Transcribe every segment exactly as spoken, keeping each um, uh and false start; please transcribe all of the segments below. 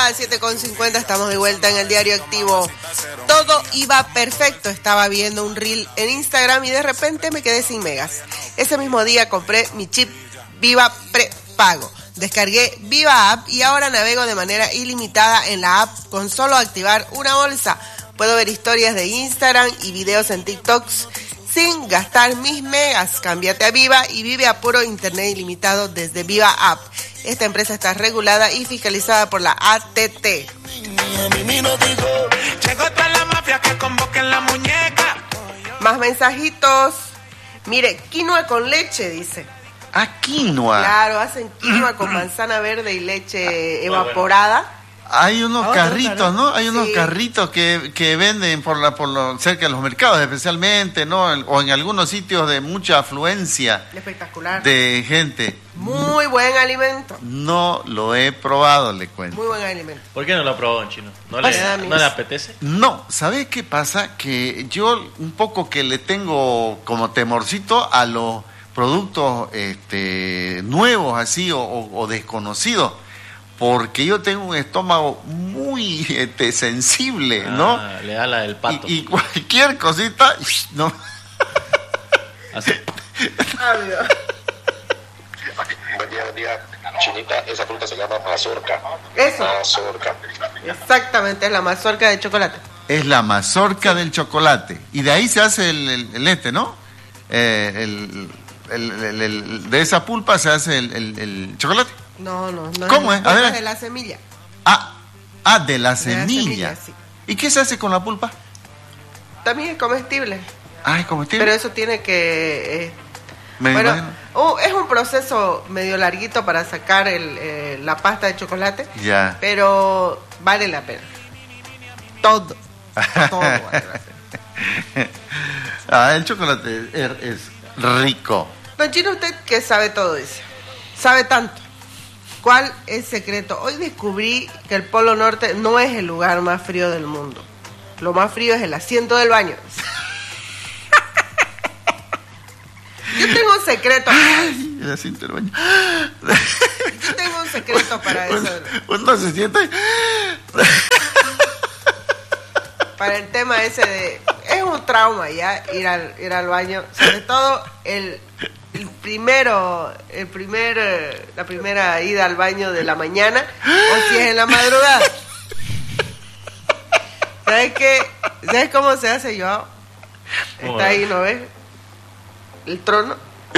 las siete con cincuenta, estamos de vuelta en el Diario Activo. Todo iba perfecto, estaba viendo un reel en Instagram y de repente me quedé sin megas. Ese mismo día compré mi chip Viva prepago. Descargué Viva App y ahora navego de manera ilimitada en la app con solo activar una bolsa. Puedo ver historias de Instagram y videos en TikToks sin gastar mis megas. Cámbiate a Viva y vive a puro internet ilimitado desde Viva App. Esta empresa está regulada y fiscalizada por la A T T. Más mensajitos. Mire, quinoa con leche, dice. Ah, quinoa. Claro, hacen quinoa con manzana verde y leche evaporada. Hay unos oh, carritos, ¿no? Hay unos sí. carritos que, que venden por la por lo, cerca de los mercados especialmente, ¿no? O en algunos sitios de mucha afluencia. Espectacular. De gente. Muy buen alimento. No lo he probado, le cuento. Muy buen alimento. ¿Por qué no lo probó en chino? ¿No le, Ay, ¿no le apetece? No, ¿sabes qué pasa? Que yo un poco que le tengo como temorcito a los productos este, nuevos así o, o, o desconocidos. Porque yo tengo un estómago muy este, sensible, ¿no? Ah, le da la del pato. Y, y cualquier cosita, no. Así. Adiós. Buen día, buen día. Chinita, esa fruta se llama mazorca. Eso. Mazorca. Exactamente, es la mazorca de chocolate. Es la mazorca del chocolate. Y de ahí se hace el, el, el este, ¿no? Eh, el, el, el, el- de esa pulpa se hace el, el, el chocolate. No, no, no. ¿Cómo es? A ver. Es de la semilla. Ah, ah, de la De la semilla. semilla, sí. ¿Y qué se hace con la pulpa? También es comestible. Ay, comestible. Pero eso tiene que... eh, Me bueno, imagino. uh, es un proceso medio larguito para sacar el, eh, la pasta de chocolate. Ya. Pero vale la pena. Todo. Todo vale la pena. Ah, el chocolate es, es rico. Don Chino, usted que sabe todo eso. Sabe tanto. ¿Cuál es el secreto? Hoy descubrí que el Polo Norte no es el lugar más frío del mundo. Lo más frío es el asiento del baño. Yo tengo un secreto. Ay, el asiento del baño. Yo tengo un secreto para eso. Uno, uno se siente. Para el tema ese de... Es un trauma ya ir al, ir al baño. Sobre todo el, el primero, el primer, eh, la primera ida al baño de la mañana o si es en la madrugada. ¿Sabes qué? ¿Sabes cómo se hace, Joao? Está ahí, ¿no ves? El trono.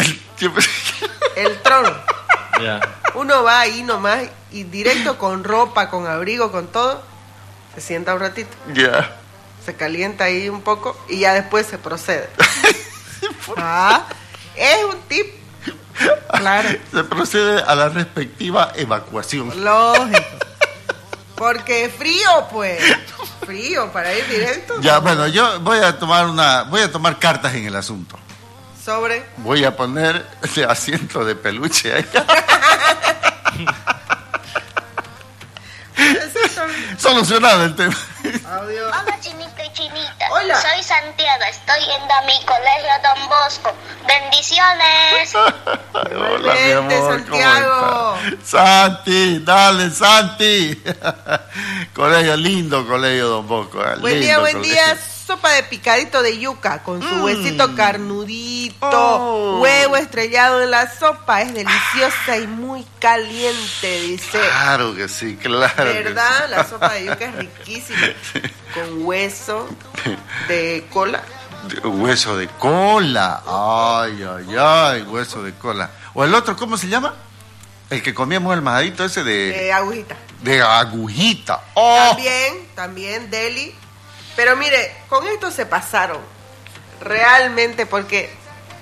El trono. Ya. Uno va ahí nomás y directo con ropa, con abrigo, con todo. Se sienta un ratito. Ya. Se calienta ahí un poco y ya después se procede. Ah, es un tip. Claro. Se procede a la respectiva evacuación. Lógico. Porque frío, pues. Frío para ir directo. Ya, bueno, yo voy a tomar una, voy a tomar cartas en el asunto. Sobre. Voy a poner ese asiento de peluche ahí. Solucionado el tema. Audio. Hola Chinita y Chinita, Hola. soy Santiago, estoy yendo a mi colegio Don Bosco. Bendiciones. Hola, mi Igualmente, amor, Santiago. ¿cómo estás? Santi, dale, Santi. Colegio, lindo colegio, Don Bosco. eh, Buen lindo día, buen colegio. día. Sopa de picadito de yuca con su Mm. huesito carnudito, Oh. huevo estrellado en la sopa. Es deliciosa y muy caliente, dice. Claro que sí, claro. que ¿Verdad? sí. La sopa de yuca es riquísima. Con hueso de cola. De- Hueso de cola. Ay, ay, ay, hueso de cola. O el otro, ¿cómo se llama? El que comíamos el majadito ese de, De agujita. de agujita. Oh. También, también deli. Pero mire, con esto se pasaron. Realmente, porque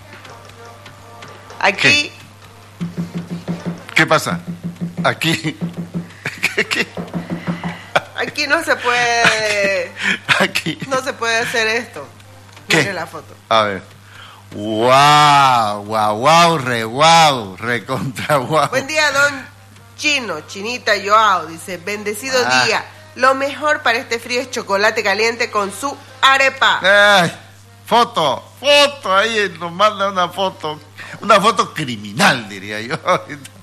aquí ¿Qué pasa? Aquí. ¿Qué, qué? aquí no se puede Aquí. no se puede hacer esto. ¿Qué? Mire la foto. A ver. Wow, wow, wow, re wow, re contra wow. Buen día, don Chino, Chinita Joao, dice, bendecido Ah. día. Lo mejor para este frío es chocolate caliente con su arepa. Ay, foto, foto, ahí nos manda una foto, una foto criminal, diría yo.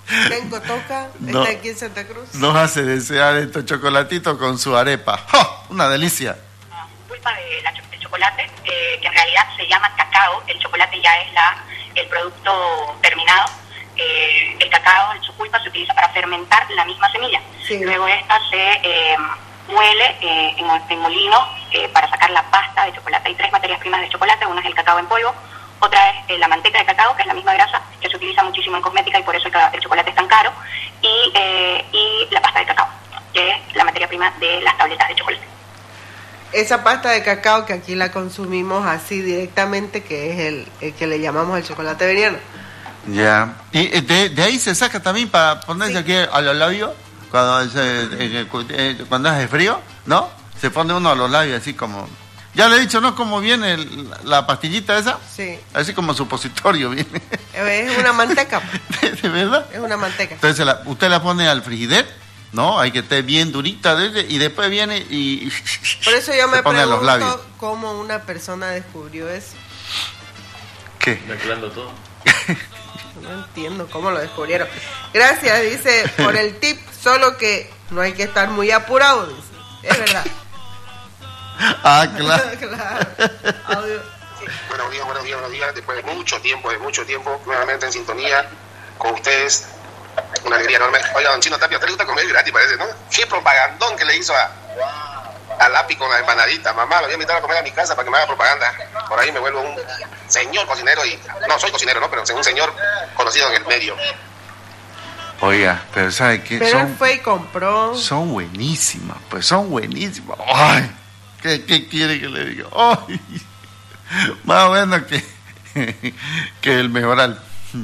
Está en Cotoca, No. está aquí en Santa Cruz. Nos hace desear estos chocolatitos con su arepa. ¡Oh! Una delicia. Pulpa de la, del chocolate, eh, que en realidad se llama cacao. El chocolate ya es la el producto terminado. Eh, el cacao, su pulpa, se utiliza para fermentar la misma semilla. Sí. Luego esta se eh, muele eh, en, en molino eh, para sacar la pasta de chocolate. Hay tres materias primas de chocolate. Una es el cacao en polvo, otra es eh, la manteca de cacao, que es la misma grasa que se utiliza muchísimo en cosmética y por eso el, el chocolate es tan caro, y, eh, y la pasta de cacao, que es la materia prima de las tabletas de chocolate. Esa pasta de cacao que aquí la consumimos así directamente, que es el, el que le llamamos el chocolate veniano. Ya. Y eh, de, de ahí se saca también para ponerse Sí. aquí a los labios cuando, se, eh, eh, cuando hace frío, ¿no? Se pone uno a los labios así como... Ya le he dicho, ¿no? Cómo viene el- la pastillita esa. Sí, Así como supositorio viene. es una manteca, ¿De, de verdad? es una manteca. Entonces la- usted la pone al frigider, ¿no? Hay que esté bien durita de- y después viene y... Por eso yo me se pone a los labios. pregunto cómo una persona descubrió eso. ¿Qué? Mezclando todo. No entiendo cómo lo descubrieron. Gracias, dice, por el tip, solo que no hay que estar muy apurado, dice. Es verdad. Ah, claro. Claro. Audio. Buenos días, buenos días, buenos días. Después de mucho tiempo, de mucho tiempo, nuevamente en sintonía con ustedes. Una alegría enorme. Oiga, don Chino Tapia, ¿te le gusta comer gratis, parece, no? Qué propagandón que le hizo a, a Lápiz con la empanadita. Mamá, lo voy a invitar a comer a mi casa para que me haga propaganda. Por ahí me vuelvo un señor cocinero y... No, soy cocinero, ¿no? Pero un señor conocido en el medio. Oiga, pero ¿sabe qué? Pero él Son, fue y compró. son buenísimas, pues son buenísimas. Ay, ¿qué, qué quiere que le diga? Ay, más bueno que, que el mejoral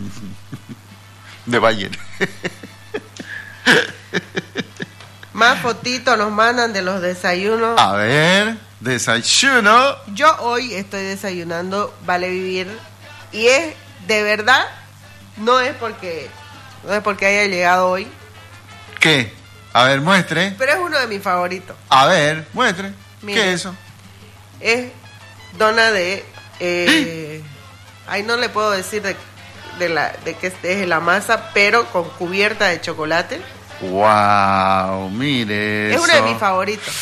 de Bayern. Más fotitos nos mandan de los desayunos. A ver, desayuno. Yo hoy estoy desayunando Vale Vivir y es de verdad, no es porque no es porque haya llegado hoy, ¿Qué? A ver, muestre. pero es uno de mis favoritos. A ver, muestre. Mire. ¿Qué es eso? Es dona de eh, ahí no le puedo decir de, de la de que es la masa, pero con cubierta de chocolate. Wow, mire Es eso. uno de mis favoritos.